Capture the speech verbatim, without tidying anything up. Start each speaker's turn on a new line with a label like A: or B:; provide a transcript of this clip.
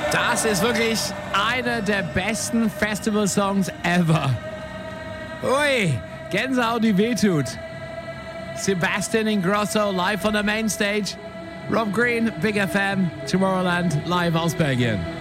A: Das ist wirklich einer der besten Festival-Songs ever. Ui, Gänsehaut, die wehtut. Sebastian Ingrosso live on the main stage. Rob Green, Big F M, Tomorrowland live aus Belgien.